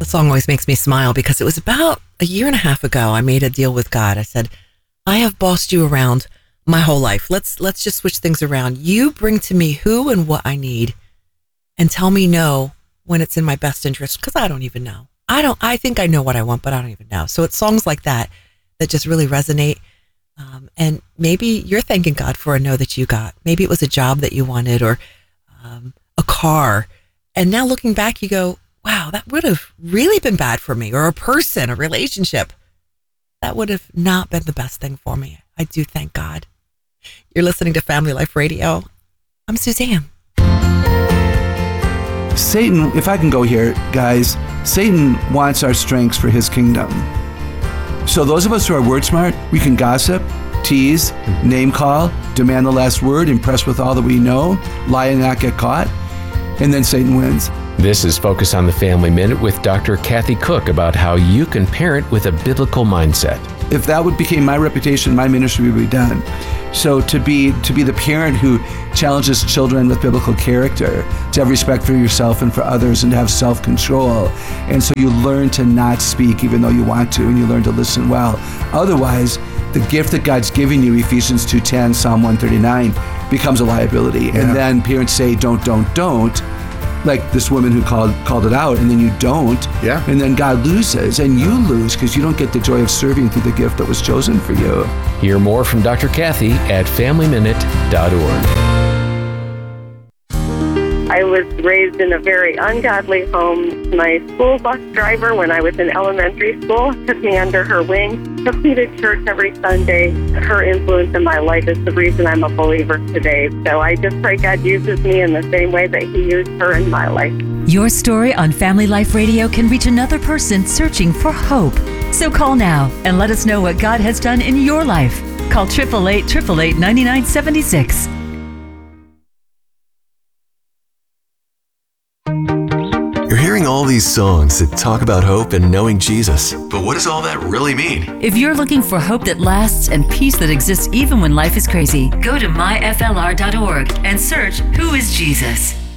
song always makes me smile because it was about a year and a half ago. I made a deal with God. I said, I have bossed you around my whole life. Let's just switch things around. You bring to me who and what I need and tell me no when it's in my best interest, because I don't even know. I think I know what I want, but I don't even know. So it's songs like that just really resonate. And maybe you're thanking God for a no that you got. Maybe it was a job that you wanted or a car. And now looking back, you go, wow, that would have really been bad for me, or a person, a relationship. That would have not been the best thing for me. I do thank God. You're listening to Family Life Radio. I'm Suzanne. Satan, if I can go here, guys, Satan wants our strengths for his kingdom. So those of us who are word smart, we can gossip, tease, name call, demand the last word, impress with all that we know, lie and not get caught, and then Satan wins. This is Focus on the Family Minute with Dr. Kathy Cook about how you can parent with a biblical mindset. If that became my reputation, my ministry would be done. So to be the parent who challenges children with biblical character, to have respect for yourself and for others, and to have self-control. And so you learn to not speak even though you want to, and you learn to listen well. Otherwise, the gift that God's giving you, Ephesians 2:10, Psalm 139, becomes a liability. Yeah. And then parents say, don't. Like this woman who called it out, and then you don't. Yeah. And then God loses, and you lose because you don't get the joy of serving through the gift that was chosen for you. Hear more from Dr. Kathy at FamilyMinute.org. I was raised in a very ungodly home. My school bus driver, when I was in elementary school, took me under her wing, took me to church every Sunday. Her influence in my life is the reason I'm a believer today. So I just pray God uses me in the same way that He used her in my life. Your story on Family Life Radio can reach another person searching for hope. So call now and let us know what God has done in your life. Call 888-888-9976. You're hearing all these songs that talk about hope and knowing Jesus. But what does all that really mean? If you're looking for hope that lasts and peace that exists even when life is crazy, go to myflr.org and search Who is Jesus?